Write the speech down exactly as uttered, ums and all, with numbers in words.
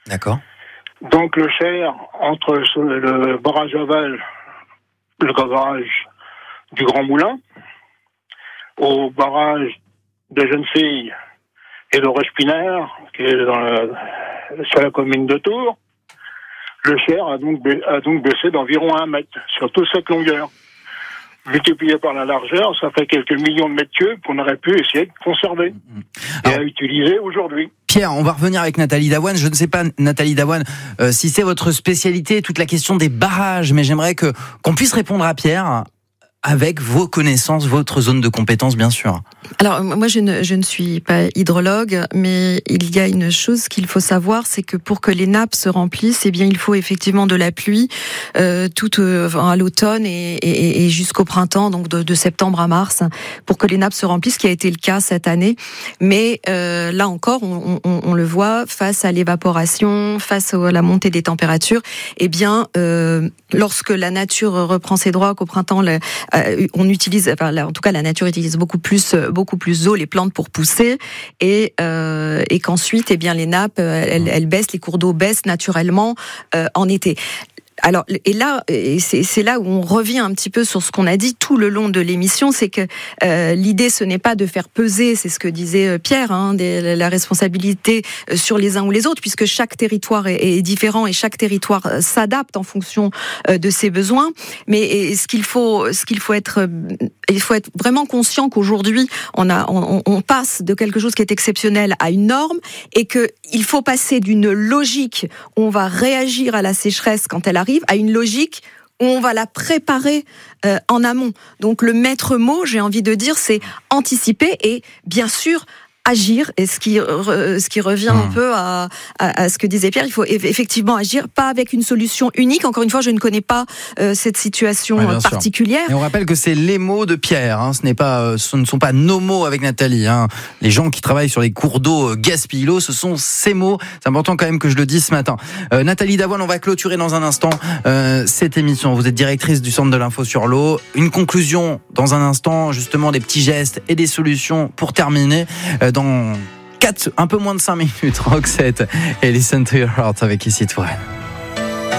D'accord. Donc le Cher, entre le barrage aval, le barrage du Grand Moulin, au barrage des Jeunes Filles et le Roche-Pinard, qui est dans la, sur la commune de Tours, le Cher a donc, a donc baissé d'environ un mètre sur toute cette longueur. Multiplié par la largeur, ça fait quelques millions de mètres cubes qu'on aurait pu essayer de conserver et Alors, à utiliser aujourd'hui. Pierre, on va revenir avec Nathalie Daouane. Je ne sais pas, Nathalie Daouane, euh, si c'est votre spécialité, toute la question des barrages, mais j'aimerais que qu'on puisse répondre à Pierre avec vos connaissances, votre zone de compétence, bien sûr. Alors, moi, je ne, je ne suis pas hydrologue, mais il y a une chose qu'il faut savoir, c'est que pour que les nappes se remplissent, eh bien, il faut effectivement de la pluie, euh, tout euh, à l'automne et, et, et jusqu'au printemps, donc de, de septembre à mars, pour que les nappes se remplissent, ce qui a été le cas cette année. Mais euh, là encore, on, on, on le voit, face à l'évaporation, face à la montée des températures, eh bien, euh, lorsque la nature reprend ses droits, qu'au printemps, le, euh, on utilise, enfin, en tout cas, la nature utilise beaucoup plus beaucoup plus d'eau, les plantes pour pousser, et euh, et qu'ensuite, eh bien, les nappes, elles, elles baissent, les cours d'eau baissent naturellement euh, en été. Alors, et là, et c'est, c'est là où on revient un petit peu sur ce qu'on a dit tout le long de l'émission, c'est que euh, l'idée, ce n'est pas de faire peser, c'est ce que disait Pierre, hein, des, la responsabilité sur les uns ou les autres, puisque chaque territoire est, est différent et chaque territoire s'adapte en fonction euh, de ses besoins. Mais et ce qu'il faut, ce qu'il faut être, il faut être vraiment conscient qu'aujourd'hui, on a, on, on passe de quelque chose qui est exceptionnel à une norme, et que il faut passer d'une logique où on va réagir à la sécheresse quand elle arrive à une logique où on va la préparer euh, en amont. Donc le maître mot, j'ai envie de dire, c'est anticiper et bien sûr agir, et ce qui re, ce qui revient mmh. un peu à, à, à ce que disait Pierre, il faut effectivement agir, pas avec une solution unique. Encore une fois, je ne connais pas euh, cette situation ouais, particulière. Sûr. Et on rappelle que c'est les mots de Pierre, hein, ce n'est pas, euh, ce ne sont pas nos mots avec Nathalie. Hein. Les gens qui travaillent sur les cours d'eau euh, gaspillent l'eau, ce sont ces mots. C'est important quand même que je le dise ce matin. Euh, Nathalie Daouane, on va clôturer dans un instant euh, cette émission. Vous êtes directrice du Centre de l'info sur l'eau. Une conclusion dans un instant, justement des petits gestes et des solutions pour terminer. Euh, Dans quatre, un peu moins de cinq minutes, Roxette et Listen to Your Heart avec Ici Touraine.